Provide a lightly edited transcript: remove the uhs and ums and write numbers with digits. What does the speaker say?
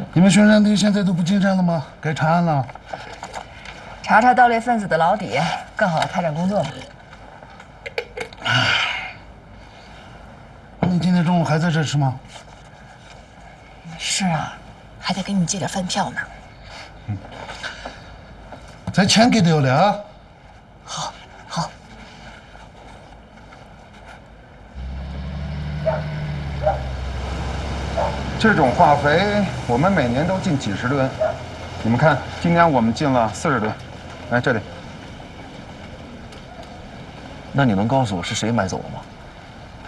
你们宣传队现在都不紧张了吗？该查案了。 查查盗猎分子的老底，更好的开展工作嘛。 你今天中午还在这吃吗？ 是啊，还得给你借点饭票呢。 咱钱给丢了啊！ 好，好。 这种化肥我们每年都进几十吨，你们看，今年我们进了40吨。来这里。 那你能告诉我是谁买走了吗？